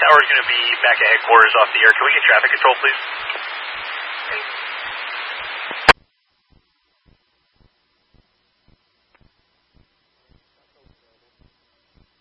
tower is going to be back at headquarters off the air. Can we get traffic control, please?